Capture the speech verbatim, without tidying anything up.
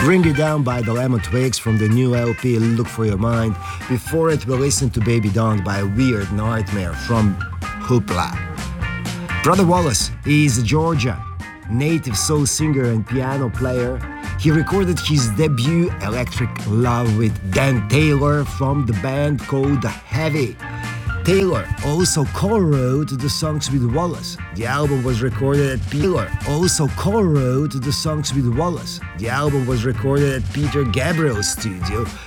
Bring You Down by the Lemon Twigs from the new L P Look For Your Mind. Before it, we listened to Baby Dawn by Weird Nightmare from Hoopla. Brother Wallace is a Georgia native soul singer and piano player. He recorded his debut Electric Love with Dan Taylor from the band called Heavy. Taylor also co-wrote the songs with Wallace. The album was recorded at Taylor also co-wrote the songs with Wallace. The album was recorded at Peter Gabriel's studio